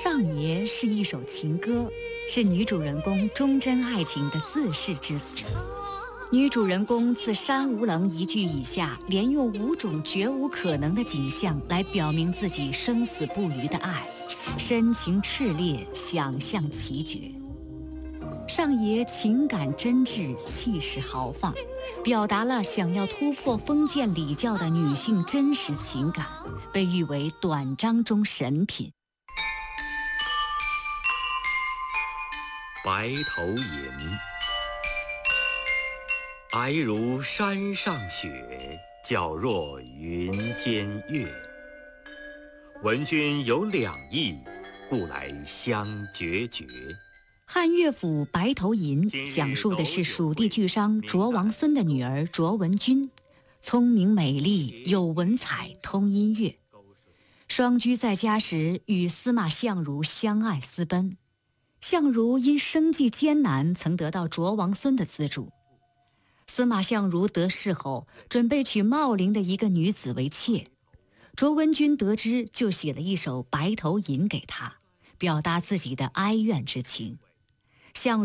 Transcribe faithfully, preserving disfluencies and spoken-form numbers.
上爷》是一首情歌，是女主人公忠贞爱情的自誓之词。女主人公自山无棱一句以下，连用五种绝无可能的景象来表明自己生死不渝的爱，深情炽烈，想象奇绝。上爷情感真挚，气势豪放，表达了想要突破封建礼教的女性真实情感，被誉为短章中神品。 白头吟，皑如山上雪，皎若云间月。闻君有两意，故来相决绝。 汉乐府《白头吟》讲述的是蜀地巨商卓王孙的女儿卓文君，聪明美丽，有文采，通音乐。双居在家时，与司马相如相爱私奔。相如因生计艰难，曾得到卓王孙的资助。司马相如得势后，准备娶茂陵的一个女子为妾。卓文君得知，就写了一首《白头吟》给她，表达自己的哀怨之情。相